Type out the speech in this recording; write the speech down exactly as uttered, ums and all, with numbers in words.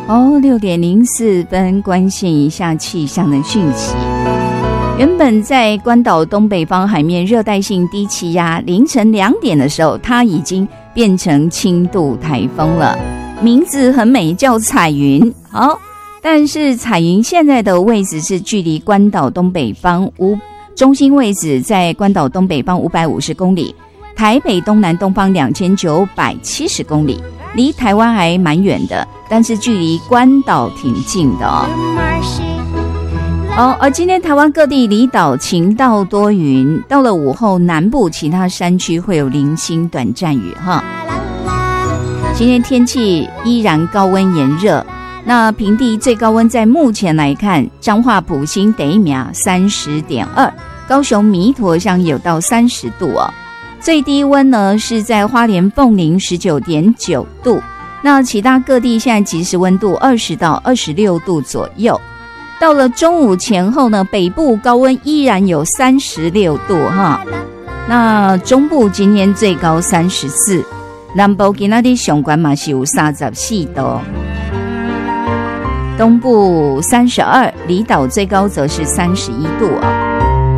哦，六点零四分，关心一下气象的讯息。原本在关岛东北方海面热带性低气压，凌晨两点的时候，它已经变成轻度台风了，名字很美，叫彩云。好，但是彩云现在的位置是距离关岛东北方五中心位置在关岛东北方五百五十公里，台北东南东方两千九百七十公里，离台湾还蛮远的，但是距离关岛挺近的哦。哦，而今天台湾各地离岛晴到多云，到了午后南部其他山区会有零星短暂雨哈。今天天气依然高温炎热，那平地最高温在目前来看，彰化埔心得秒三十点二，高雄弥陀乡有到三十度哦。最低温呢是在花莲凤林十九点九度，那其他各地现在即时温度二十到二十六度左右。到了中午前后呢，北部高温依然有三十六度哈。那中部今天最高三十四，南部今天的上关嘛是有三十四度，东部三十二，离岛最高则是三十一度啊。